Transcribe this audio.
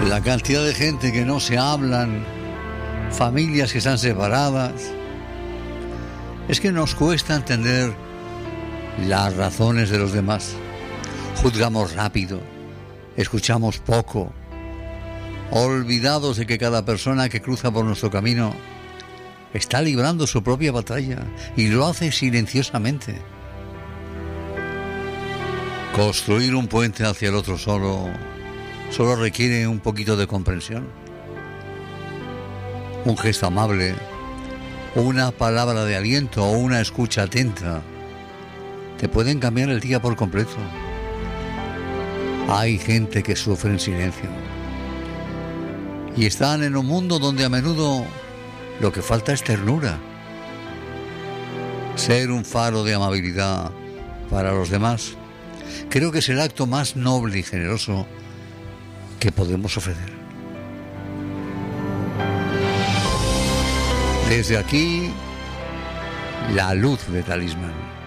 La cantidad de gente que no se hablan, familias que están separadas. Es que nos cuesta entender las razones de los demás. Juzgamos rápido, escuchamos poco, olvidados de que cada persona que cruza por nuestro camino está librando su propia batalla y lo hace silenciosamente. Construir un puente hacia el otro solo requiere un poquito de comprensión. Un gesto amable, una palabra de aliento o una escucha atenta te pueden cambiar el día por completo. Hay gente que sufre en silencio y están en un mundo donde a menudo lo que falta es ternura. Ser un faro de amabilidad para los demás creo que es el acto más noble y generoso que podemos ofrecer. Desde aquí, la luz de Talismán.